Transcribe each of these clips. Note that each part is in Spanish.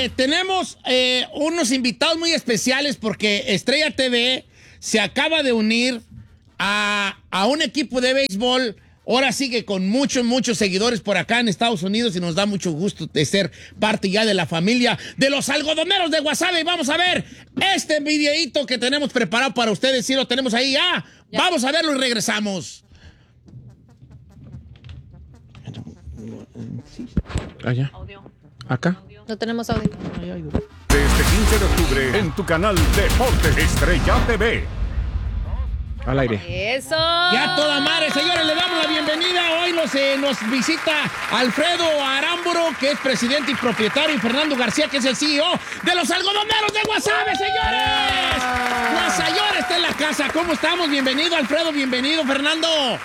tenemos unos invitados muy especiales porque Estrella TV se acaba de unir a un equipo de béisbol. Ahora sigue con muchos seguidores por acá en Estados Unidos y nos da mucho gusto de ser parte ya de la familia de los algodoneros de Guasave. Y vamos a ver este videíto que tenemos preparado para ustedes. Sí, lo tenemos ahí ya. Vamos a verlo y regresamos. Allá. Acá. No tenemos audio. Desde 15 de octubre en tu canal Deportes Estrella TV. Al aire. ¡Eso! Ya toda madre, señores, le damos la bienvenida. Hoy nos visita Alfredo Aramburu, que es presidente y propietario, y Fernando García, que es el CEO de los algodoneros de Guasave, señores. Guasayor está en la casa. ¿Cómo estamos? Bienvenido, Alfredo. Bienvenido, Fernando.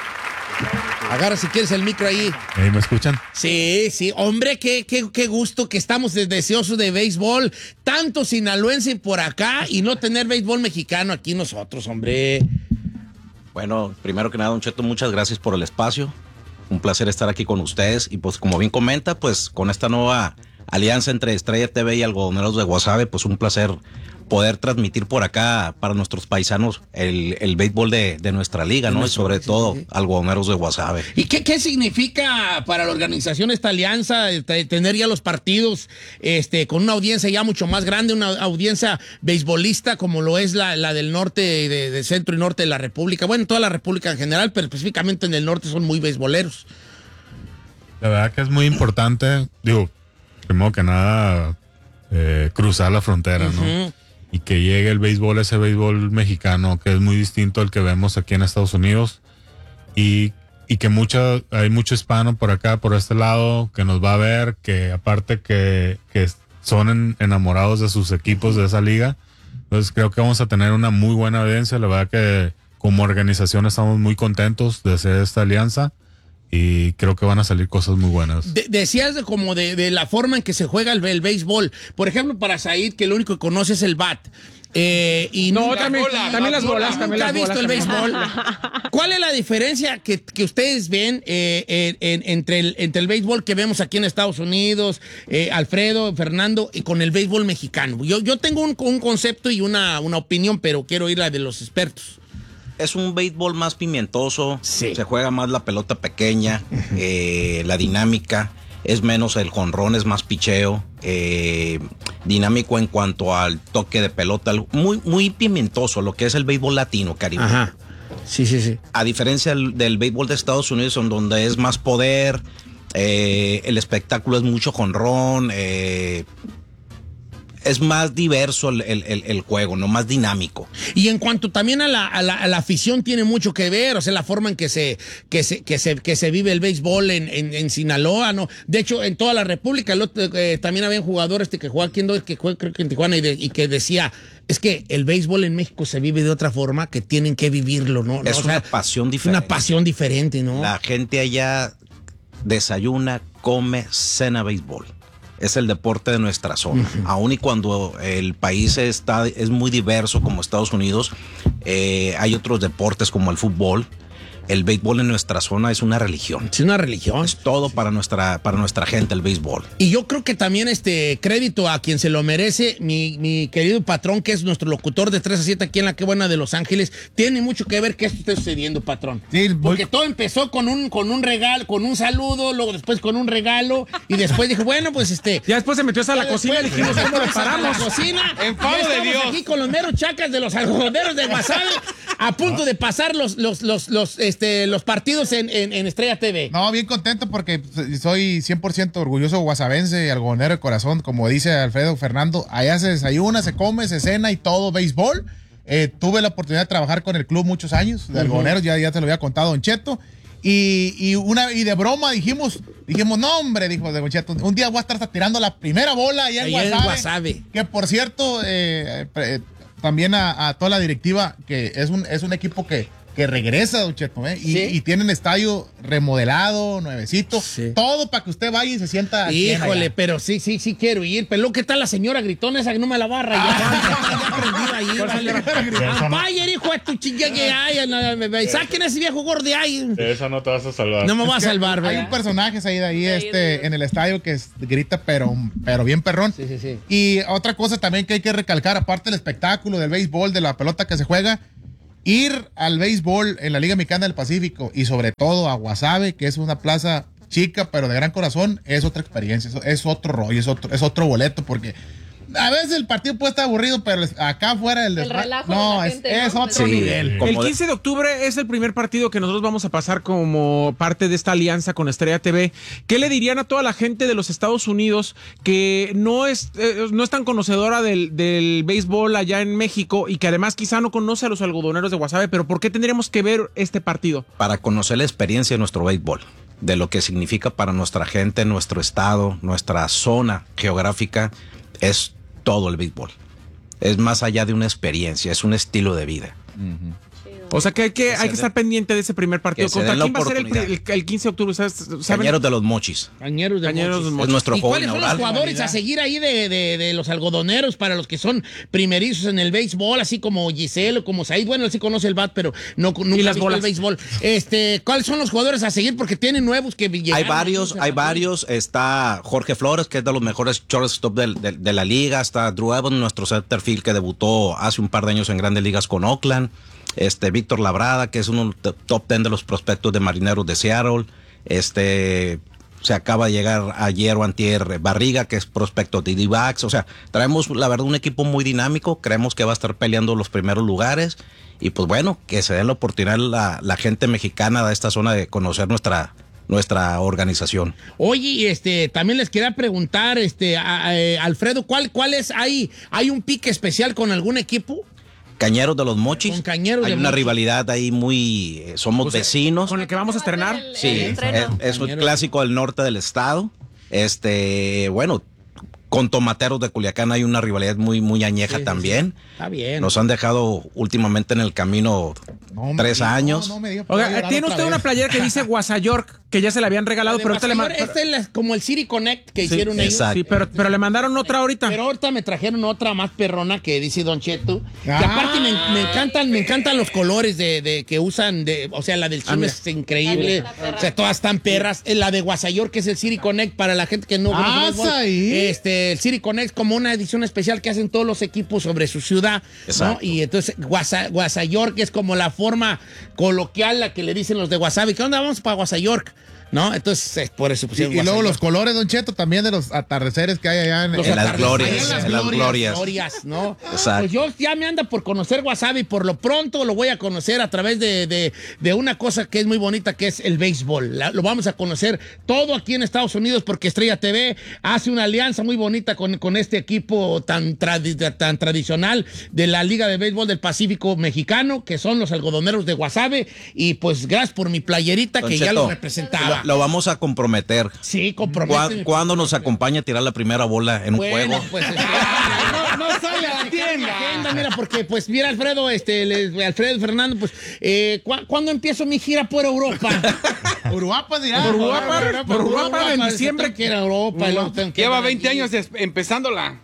Agarra si quieres el micro ahí. ¿Me escuchan? Sí. Hombre, qué gusto que estamos deseosos de béisbol. Tanto sinaloense por acá y no tener béisbol mexicano aquí nosotros, hombre. Bueno, primero que nada, Don Cheto, muchas gracias por el espacio. Un placer estar aquí con ustedes. Y pues como bien comenta, pues con esta nueva alianza entre Estrella TV y Algodoneros de Guasave, pues un placer poder transmitir por acá para nuestros paisanos el béisbol de nuestra liga, ¿no? Y sobre todo Algodoneros de Guasave. ¿Y qué significa para la organización esta alianza, tener ya los partidos con una audiencia ya mucho más grande, una audiencia beisbolista como lo es la del norte, de centro y norte de la República? Bueno, toda la República en general, pero específicamente en el norte son muy beisboleros. La verdad que es muy importante, primero que nada, cruzar la frontera, ¿no? Y que llegue el béisbol, ese béisbol mexicano, que es muy distinto al que vemos aquí en Estados Unidos. Y que hay mucho hispano por acá, por este lado, que nos va a ver, que aparte que son enamorados de sus equipos de esa liga. Entonces creo que vamos a tener una muy buena audiencia. La verdad que como organización estamos muy contentos de hacer esta alianza. Y creo que van a salir cosas muy buenas. Decías de la forma en que se juega el béisbol. Por ejemplo, para Said, que lo único que conoce es el bat. También las bolas. Nunca ha visto el béisbol. ¿Cuál es la diferencia que ustedes ven entre el béisbol que vemos aquí en Estados Unidos, Alfredo, Fernando, y con el béisbol mexicano? Yo tengo un concepto y una opinión, pero quiero oír la de los expertos. Es un béisbol más pimientoso, sí. Se juega más la pelota pequeña, la dinámica, es menos el jonrón, es más picheo, dinámico en cuanto al toque de pelota, muy pimientoso, lo que es el béisbol latino, cariño. Ajá, sí. A diferencia del béisbol de Estados Unidos, en donde es más poder, el espectáculo es mucho jonrón, es más diverso el juego, no más dinámico. Y en cuanto también a la afición tiene mucho que ver, o sea, la forma en que se vive el béisbol en Sinaloa, ¿no? De hecho, en toda la República, también había un jugador que jugaba aquí creo que en Tijuana y que decía, es que el béisbol en México se vive de otra forma, que tienen que vivirlo, ¿no? Es una pasión diferente. Una pasión diferente, ¿no? La gente allá desayuna, come, cena béisbol. Es el deporte de nuestra zona. Aún y cuando el país es muy diverso como Estados Unidos, hay otros deportes como el fútbol. El béisbol en nuestra zona es una religión. Es una religión. Es todo para nuestra gente el béisbol. Y yo creo que también crédito a quien se lo merece, mi querido patrón, que es nuestro locutor de 3 a 7 aquí en la Qué Buena de Los Ángeles, tiene mucho que ver que esto esté sucediendo, patrón. Sí, porque todo empezó con un regalo, con un saludo, luego después con un regalo, y después dijo, bueno, pues Ya después se metió hasta la cocina y dijimos, ¿cómo le paramos? La cocina. En favor de Dios. Aquí con los meros chacas de los algodoneros de Guasave, a punto de pasar los partidos en Estrella TV. No, bien contento porque soy 100% orgulloso guasavense, algodonero de corazón, como dice Alfredo Fernando. Allá se desayuna, se come, se cena y todo béisbol. Tuve la oportunidad de trabajar con el club muchos años de algodoneros, ya te lo había contado Don Cheto. Y de broma dijimos, no hombre, dijo Don Cheto, un día voy a estar tirando la primera bola allá en Guasave. Que por cierto, también a toda la directiva, que es un equipo que que regresa, Don Cheto, ¿eh? Sí. Y tienen estadio remodelado, nuevecito, Sí. todo para que usted vaya y se sienta al 100 Híjole, allá. pero sí quiero ir. Pero ¿qué tal la señora gritona esa que no me la va a rayar? Ya aprendí ahí, vale. Vaya, hijo de tu chinga que hay. Saquen ese viejo gordo de ahí. De esa no te vas a salvar. No me va a Es que salvar, hay ¿verdad? un personaje ahí en el estadio que grita, pero bien perrón. Sí. Y otra cosa también que hay que recalcar, aparte del espectáculo, del béisbol, de la pelota que se juega, ir al béisbol en la Liga Mexicana del Pacífico y sobre todo a Guasave, que es una plaza chica pero de gran corazón, es otra experiencia, es otro rollo, es otro boleto, porque a veces el partido puede estar aburrido, pero acá afuera el relajo no, de la es, gente, es ¿no? otro Sí, nivel. como El 15 de octubre es el primer partido que nosotros vamos a pasar como parte de esta alianza con Estrella TV. ¿Qué le dirían a toda la gente de los Estados Unidos que no es tan conocedora del béisbol allá en México y que además quizá no conoce a los algodoneros de Guasave, pero por qué tendríamos que ver este partido? para conocer la experiencia de nuestro béisbol, de lo que significa para nuestra gente, nuestro estado, nuestra zona geográfica, es todo el béisbol. Es más allá de una experiencia, es un estilo de vida. O sea que hay que se estar pendiente de ese primer partido. que se ¿Contra den la quién va a ser oportunidad. el 15 de octubre? ¿Saben? Cañeros de los Mochis. Cañeros de Cañeros Mochis. de Es nuestro ¿Y juego cuáles son los inaugural. jugadores a seguir ahí de los algodoneros para los que son primerizos en el béisbol, así como Giselle o como Said? Bueno, él sí conoce el bat, pero nunca Y ha las visto bolas. el béisbol. ¿Cuáles son los jugadores a seguir? Porque tienen nuevos que llegaron. Hay varios. Está Jorge Flores, que es de los mejores shortstop de la liga. Está Drew Evans, nuestro centerfield, que debutó hace un par de años en Grandes Ligas con Oakland. Víctor Labrada, que es uno de los top 10 de los prospectos de Marineros de Seattle. Se acaba de llegar ayer o antier Barriga, que es prospecto de D-backs. O sea, traemos, la verdad, un equipo muy dinámico. Creemos que va a estar peleando los primeros lugares. Y pues bueno, que se den la oportunidad la gente mexicana de esta zona de conocer nuestra organización. Oye, también les quería preguntar, Alfredo, ¿cuál es ahí? ¿Hay un pique especial con algún equipo? Cañeros de los Mochis. Con Cañeros Hay de una Mochis. rivalidad ahí muy... somos vecinos. ¿Con el que vamos a estrenar? Sí, el estreno. es un clásico del norte del estado. Bueno, con Tomateros de Culiacán hay una rivalidad muy añeja también. Está bien. Nos han dejado últimamente en el camino No me 3 diga, años. no me diga, puedo Oiga, llorar tiene otra usted vez. una playera que dice Guasayork, que ya se le habían regalado, pero ahorita le Es como el City Connect que hicieron ellos. exacto. Sí, pero le mandaron otra ahorita. Pero ahorita me trajeron otra más perrona que dice Don Cheto. Que Ah. aparte me encantan los colores de que usan, o sea, la del Chino mira. es increíble. La perra. O sea, todas están perras. La de Guasayor, que es el City Connect, para la gente que no Ah, conoce béisbol. ahí. El City Connect es como una edición especial que hacen todos los equipos sobre su ciudad. ¿no? Exacto. Y entonces Guasayork es como la forma coloquial la que le dicen los de Guasave. ¿Qué onda? Vamos para Guasayork. ¿No? Entonces, por eso Y, pusieron y luego Guasayork. los colores, Don Cheto, también de los atardeceres que hay allá en Los En las atardeceres, glorias, en las glorias. ¿no? Exacto. Pues yo ya me anda por conocer Guasave y por lo pronto lo voy a conocer a través de una cosa que es muy bonita, que es el béisbol. Lo vamos a conocer todo aquí en Estados Unidos porque Estrella TV hace una alianza muy bonita con este equipo tan tradicional de la Liga de Béisbol del Pacífico Mexicano, que son los algodoneros de Guasave. Y pues gracias por mi playerita Don que ya Cheto, lo representaba. Lo vamos a comprometer. Sí, comprométeme. ¿Cuándo nos acompaña a tirar la primera bola en un Bueno, juego? pues No sale a la tienda. Mira, porque pues mira Alfredo, Alfredo y Fernando, pues ¿cuándo empiezo mi gira por Europa? Uruapas, dirá. Por Uruapan en diciembre. Que era Europa. y luego tengo que Lleva ver 20 aquí. años empezándola.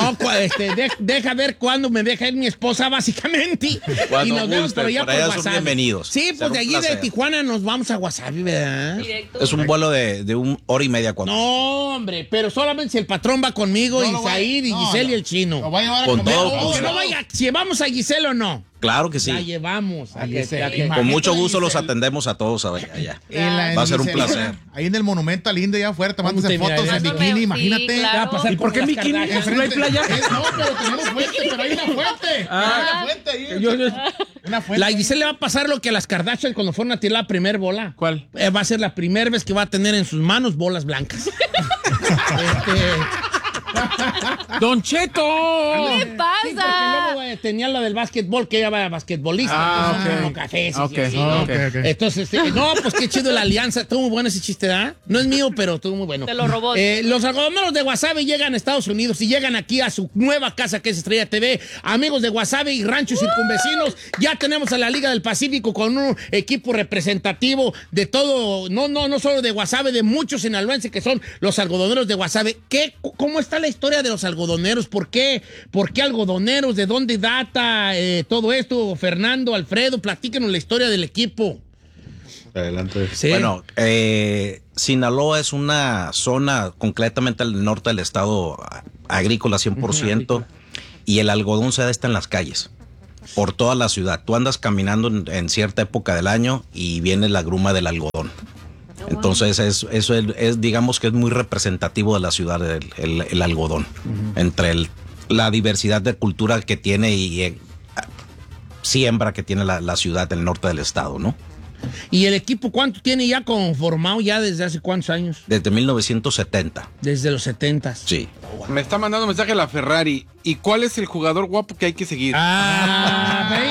Deja ver cuándo me deja ir mi esposa, básicamente. Cuando y nos vemos guste, por allá por por allá son Guasave. bienvenidos. Sí, Será pues de un allí de placer. Tijuana nos vamos a Guasave, ¿verdad? Directo. Es un vuelo de 1 hora y media. No, hombre, pero solamente si el patrón va conmigo, No, y lo voy a- Said y no, Giselle no. y el chino. Lo voy a llevar a Con comer. todo O que gusto. no vaya, si llevamos a Giselle o no. Claro que sí. La llevamos. Ahí es el- Con mucho gusto los Giselle. atendemos a todos allá. En Va a ser un Giselle, placer. Ahí en el monumento al Indio, allá afuera, tomándose te fotos mirarías? en bikini, Sí, imagínate. claro. ¿Qué va a pasar ¿Y por qué con en las bikini? Kardashian? ¿No hay playa? No, pero tenemos fuente, pero hay una fuente. Hay una fuente ahí. Una fuente. La Giselle le va a pasar lo que a las Kardashian cuando fueron a tirar la primera bola. ¿Cuál? Va a ser la primera vez que va a tener en sus manos bolas blancas. ¡Don Cheto! ¿Qué Sí, pasa? porque luego tenía la del básquetbol, que ella era basquetbolista. Entonces, como cafés y así, ¿no? ok. Entonces, no, pues qué chido la alianza. Estuvo muy bueno ese chiste, ¿verdad? No es mío, pero estuvo muy bueno. Te lo robó. Los algodoneros de Guasave llegan a Estados Unidos y llegan aquí a su nueva casa que es Estrella TV. Amigos de Guasave y ranchos circunvecinos, ya tenemos a la Liga del Pacífico con un equipo representativo de todo, no solo de Guasave, de muchos sinaloenses que son los algodoneros de Guasave. ¿Cómo está la historia de los algodoneros? ¿Por qué algodoneros? ¿De dónde data todo esto? Fernando, Alfredo, platíquenos la historia del equipo. Adelante. Sí. Bueno, Sinaloa es una zona completamente al norte del estado, agrícola 100%, y el algodón se da en las calles, por toda la ciudad. Tú andas caminando en cierta época del año y viene la gruma del algodón. Entonces eso es, digamos que es muy representativo de la ciudad, el algodón, entre la diversidad de cultura que tiene y siembra que tiene la ciudad del norte del estado, ¿no? ¿Y el equipo cuánto tiene ya conformado ya desde hace cuántos años? Desde 1970. Desde los 70s. Sí. Me está mandando un mensaje la Ferrari. ¿Y cuál es el jugador guapo que hay que seguir? Ah,